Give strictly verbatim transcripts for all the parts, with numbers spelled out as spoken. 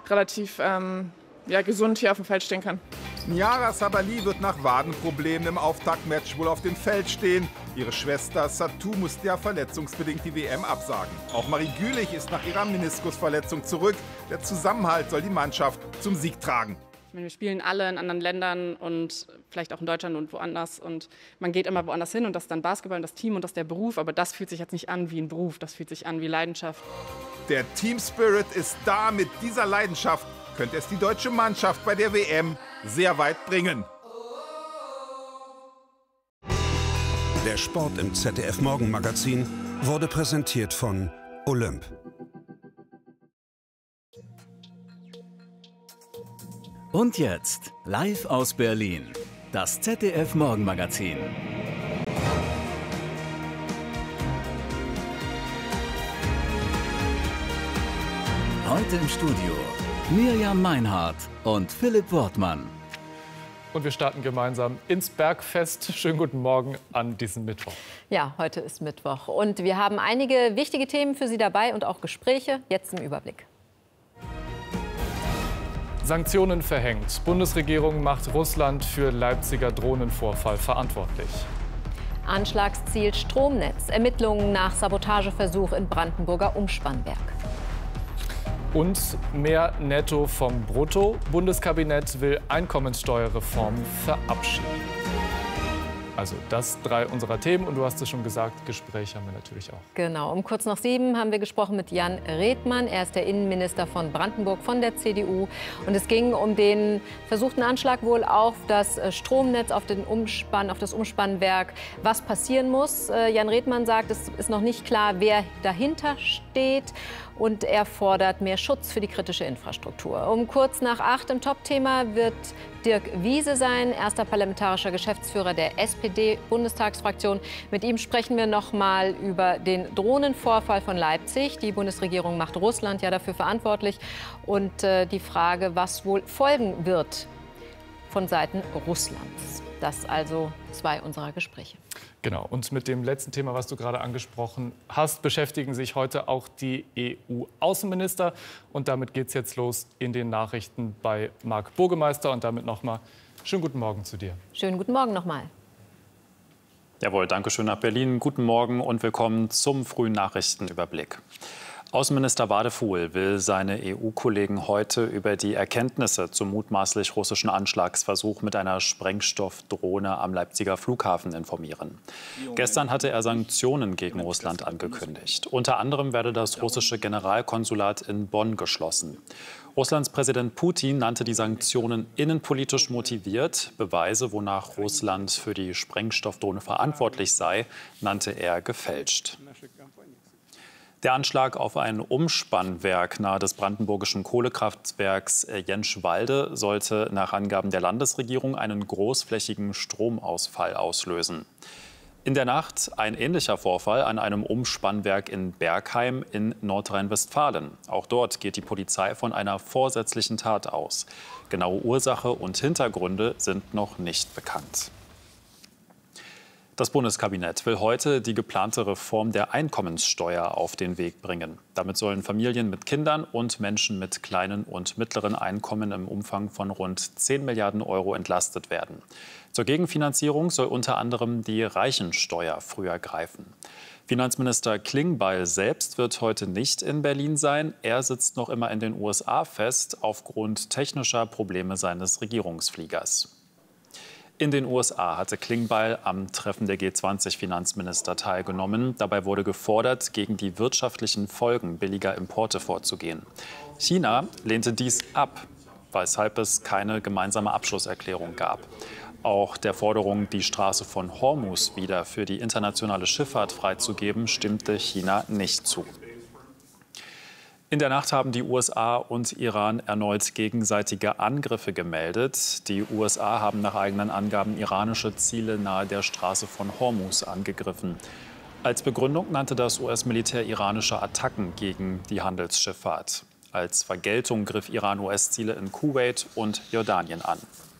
relativ ähm, ja, gesund hier auf dem Feld stehen kann. Niara Sabali wird nach Wadenproblemen im Auftaktmatch wohl auf dem Feld stehen. Ihre Schwester Satou musste ja verletzungsbedingt die W M absagen. Auch Marie Gülich ist nach ihrer Meniskusverletzung zurück. Der Zusammenhalt soll die Mannschaft zum Sieg tragen. Wir spielen alle in anderen Ländern und vielleicht auch in Deutschland und woanders. Und man geht immer woanders hin und das ist dann Basketball und das Team und das ist der Beruf. Aber das fühlt sich jetzt nicht an wie ein Beruf, das fühlt sich an wie Leidenschaft. Der Team Spirit ist da. Mit dieser Leidenschaft könnte es die deutsche Mannschaft bei der W M sehr weit bringen. Der Sport im Z D F Morgenmagazin wurde präsentiert von Olymp. Und jetzt, live aus Berlin, das Z D F Morgenmagazin. Heute im Studio Mirjam Meinhardt und Philipp Wortmann. Und wir starten gemeinsam ins Bergfest. Schönen guten Morgen an diesem Mittwoch. Ja, heute ist Mittwoch und wir haben einige wichtige Themen für Sie dabei und auch Gespräche. Jetzt im Überblick. Sanktionen verhängt. Bundesregierung macht Russland für Leipziger Drohnenvorfall verantwortlich. Anschlagsziel Stromnetz. Ermittlungen nach Sabotageversuch in Brandenburger Umspannwerk. Und mehr Netto vom Brutto. Bundeskabinett will Einkommenssteuerreform verabschieden. Also das drei unserer Themen. Und du hast es schon gesagt, Gespräche haben wir natürlich auch. Genau. Um kurz nach sieben haben wir gesprochen mit Jan Redmann. Er ist der Innenminister von Brandenburg von der C D U. Und es ging um den versuchten Anschlag wohl auf das Stromnetz, auf, den Umspann, auf das Umspannwerk. Was passieren muss? Jan Redmann sagt, es ist noch nicht klar, wer dahinter steht. Und er fordert mehr Schutz für die kritische Infrastruktur. Um kurz nach acht im Top-Thema wird Dirk Wiese sein, erster parlamentarischer Geschäftsführer der S P D-Bundestagsfraktion. Mit ihm sprechen wir noch mal über den Drohnenvorfall von Leipzig. Die Bundesregierung macht Russland ja dafür verantwortlich. Und äh, die Frage, was wohl folgen wird von Seiten Russlands. Das also zwei unserer Gespräche. Genau. Und mit dem letzten Thema, was du gerade angesprochen hast, beschäftigen sich heute auch die E U-Außenminister. Und damit geht es jetzt los in den Nachrichten bei Marc Burgemeister. Und damit nochmal schönen guten Morgen zu dir. Schönen guten Morgen nochmal. Jawohl, danke schön nach Berlin. Guten Morgen und willkommen zum frühen Nachrichtenüberblick. Außenminister Wadefuhl will seine E U-Kollegen heute über die Erkenntnisse zum mutmaßlich russischen Anschlagsversuch mit einer Sprengstoffdrohne am Leipziger Flughafen informieren. Gestern hatte er Sanktionen gegen Russland angekündigt. Unter anderem werde das russische Generalkonsulat in Bonn geschlossen. Russlands Präsident Putin nannte die Sanktionen innenpolitisch motiviert. Beweise, wonach Russland für die Sprengstoffdrohne verantwortlich sei, nannte er gefälscht. Der Anschlag auf ein Umspannwerk nahe des brandenburgischen Kohlekraftwerks Jentschwalde sollte nach Angaben der Landesregierung einen großflächigen Stromausfall auslösen. In der Nacht ein ähnlicher Vorfall an einem Umspannwerk in Bergheim in Nordrhein-Westfalen. Auch dort geht die Polizei von einer vorsätzlichen Tat aus. Genaue Ursache und Hintergründe sind noch nicht bekannt. Das Bundeskabinett will heute die geplante Reform der Einkommenssteuer auf den Weg bringen. Damit sollen Familien mit Kindern und Menschen mit kleinen und mittleren Einkommen im Umfang von rund zehn Milliarden Euro entlastet werden. Zur Gegenfinanzierung soll unter anderem die Reichensteuer früher greifen. Finanzminister Klingbeil selbst wird heute nicht in Berlin sein. Er sitzt noch immer in den U S A fest aufgrund technischer Probleme seines Regierungsfliegers. In den U S A hatte Klingbeil am Treffen der G zwanzig Finanzminister teilgenommen. Dabei wurde gefordert, gegen die wirtschaftlichen Folgen billiger Importe vorzugehen. China lehnte dies ab, weshalb es keine gemeinsame Abschlusserklärung gab. Auch der Forderung, die Straße von Hormuz wieder für die internationale Schifffahrt freizugeben, stimmte China nicht zu. In der Nacht haben die U S A und Iran erneut gegenseitige Angriffe gemeldet. Die U S A haben nach eigenen Angaben iranische Ziele nahe der Straße von Hormuz angegriffen. Als Begründung nannte das U S-Militär iranische Attacken gegen die Handelsschifffahrt. Als Vergeltung griff Iran U S-Ziele in Kuwait und Jordanien an.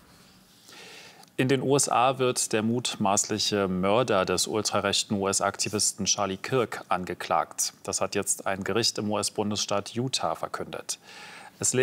In den U S A wird der mutmaßliche Mörder des ultrarechten U S-Aktivisten Charlie Kirk angeklagt. Das hat jetzt ein Gericht im U S-Bundesstaat Utah verkündet.